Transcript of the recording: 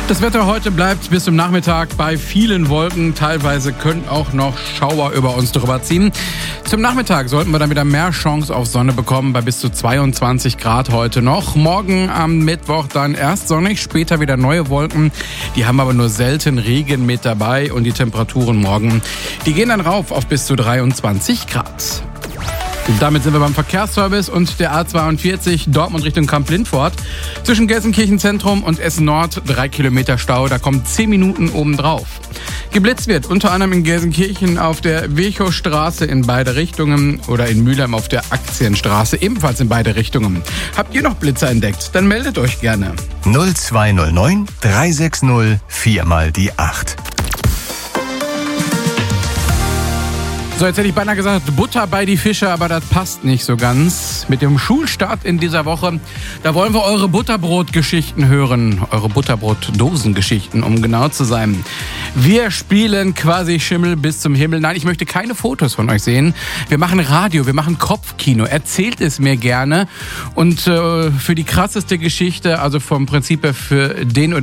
Das Wetter heute bleibt bis zum Nachmittag bei vielen Wolken. Teilweise können auch noch Schauer über uns drüber ziehen. Zum Nachmittag sollten wir dann wieder mehr Chance auf Sonne bekommen, bei bis zu 22 Grad heute noch. Morgen am Mittwoch dann erst sonnig, später wieder neue Wolken. Die haben aber nur selten Regen mit dabei und die Temperaturen morgen, die gehen dann rauf auf bis zu 23 Grad. Damit sind wir beim Verkehrsservice und der A42 Dortmund Richtung Kamp-Lindfort. Zwischen Gelsenkirchen Zentrum und Essen Nord 3 Kilometer Stau, da kommen 10 Minuten obendrauf. Geblitzt wird unter anderem in Gelsenkirchen auf der Virchowstraße in beide Richtungen oder in Mülheim auf der Aktienstraße ebenfalls in beide Richtungen. Habt ihr noch Blitzer entdeckt? Dann meldet euch gerne. 0209 360 4 mal die 8. So, jetzt hätte ich beinahe gesagt, Butter bei die Fische, aber das passt nicht so ganz. Mit dem Schulstart in dieser Woche, da wollen wir eure Butterbrotgeschichten hören. Eure Butterbrotdosengeschichten, um genau zu sein. Wir spielen quasi Schimmel bis zum Himmel. Nein, ich möchte keine Fotos von euch sehen. Wir machen Radio, wir machen Kopfkino. Erzählt es mir gerne. Und für die krasseste Geschichte, also vom Prinzip her für den oder